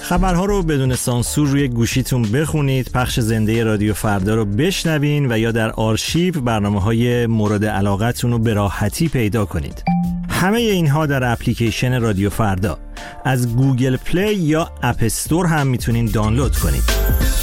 خبرها رو بدون سانسور روی گوشیتون بخونید، پخش زنده رادیو فردا رو بشنوین و یا در آرشیو برنامه‌های مورد علاقتون رو به راحتی پیدا کنید. همه اینها در اپلیکیشن رادیو فردا از گوگل پلی یا اپ استور هم میتونین دانلود کنید.